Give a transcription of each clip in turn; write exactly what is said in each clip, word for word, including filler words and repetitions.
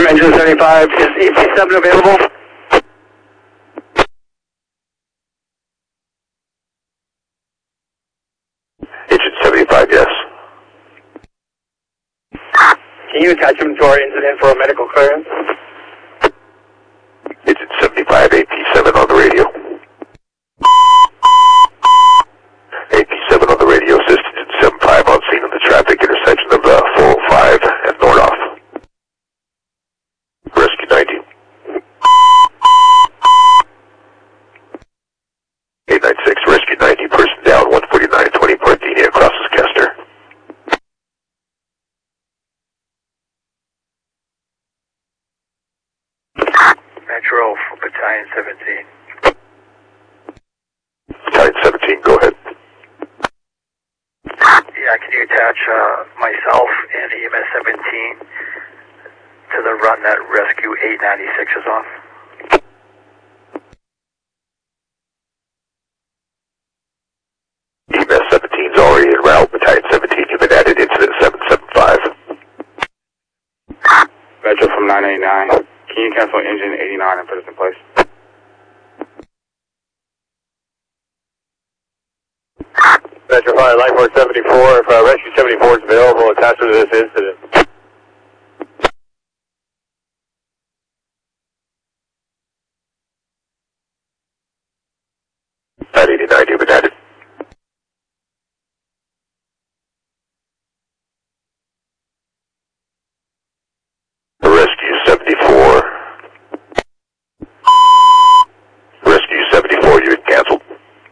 Engine seventy-five, is E P seven available? Engine seventy-five, yes. Can you attach him to our incident for a medical clearance? Engine seventy-five, A P seven on the radio. A P seven on the radio, assist engine seventy-five on scene of the traffic intersection of uh, four oh five and Nordoff. Rescue ninety. eight nine six, Rescue ninety, person down, one forty-nine twenty Parthenia, crosses Kester. Metro for Battalion seventeen. Battalion seventeen, go ahead. Yeah, can you attach uh, myself and E M S seventeen to the run that Rescue eight ninety-six is on? E M S seventeen is already en route. Battalion seventeen, you've been added incident seven seven five. Metro from nine eighty-nine. Can you cancel engine eighty-nine and put us in place? Metro five, Life Force seventy-four, if uh, Rescue seventy-four is available, attach to this incident. nine eighty-nine, you've been added. Rescue seventy-four. Rescue seventy-four, you've been canceled.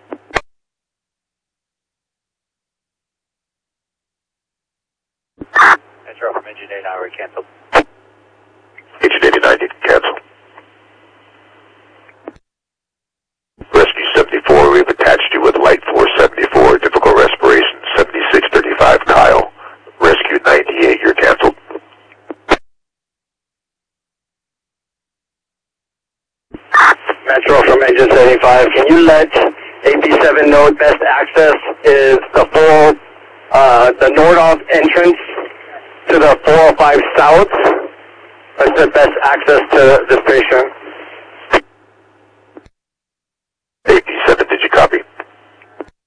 Metro from Engine eighty-nine, we're canceled. Engine eighty-nine, you can cancel. Rescue seventy-four, we've attached you with Light Force seventy-four, difficult respiration, seventy-six thirty-five Kyle. Rescue ninety-eight, you're canceled. Metro from Engine seventy-five, can you let A P seven know best access is the full, uh, the Nordoff entrance to the four oh five South? That's the best access to the station.